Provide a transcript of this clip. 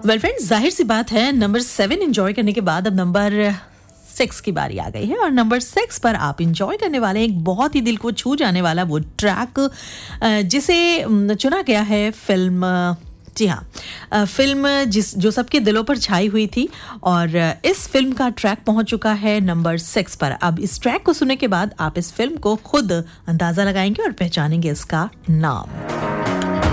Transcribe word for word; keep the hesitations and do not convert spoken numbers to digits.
Well friends, जाहिर सी बात है नंबर सेवन एंजॉय करने के बाद अब नंबर सिक्स की बारी आ गई है और नंबर सिक्स पर आप इंजॉय करने वाले एक बहुत ही दिल को छू जाने वाला वो ट्रैक जिसे चुना गया है फिल्म, जी हाँ, फिल्म जिस जो सबके दिलों पर छाई हुई थी और इस फिल्म का ट्रैक पहुंच चुका है नंबर सिक्स पर। अब इस ट्रैक को सुनने के बाद आप इस फिल्म को खुद अंदाजा लगाएंगे और पहचानेंगे इसका नाम।